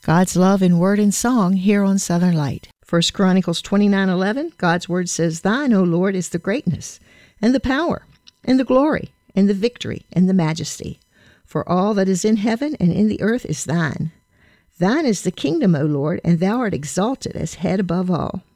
God's love in word and song here on Southern Light. 1 Chronicles 29:11, God's word says, "Thine, O Lord, is the greatness, and the power, and the glory, and the victory, and the majesty. For all that is in heaven and in the earth is thine. Thine is the kingdom, O Lord, and thou art exalted as head above all."